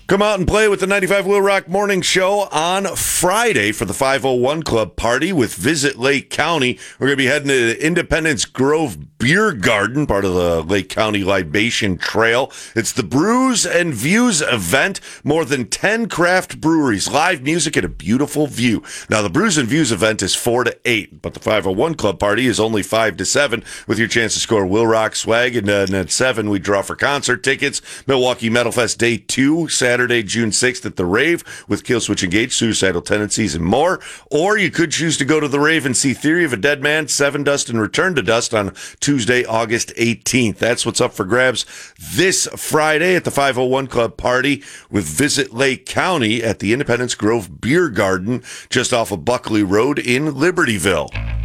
Come out and play with the 95 Wheel Rock Morning Show on Friday for the 501 Club party with Visit Lake County. We're going to be heading to Independence Grove Beer Garden, part of the Lake County Libation Trail. It's the Brews and Views event. More than 10 craft breweries, live music, and a beautiful view. Now, the Brews and Views event is 4 to 8, but the 501 Club party is only 5 to 7, with your chance to score Wheel Rock swag. And at 7, we draw for concert tickets. Milwaukee Metal Fest Day 2, Saturday, June 6th at the Rave with Killswitch Engage, Suicidal Tendencies, and more. Or you could choose to go to the Rave and see Theory of a Dead Man, Seven Dust, and Return to Dust on Tuesday, August 18th. That's what's up for grabs this Friday at the 501 Club party with Visit Lake County at the Independence Grove Beer Garden just off of Buckley Road in Libertyville.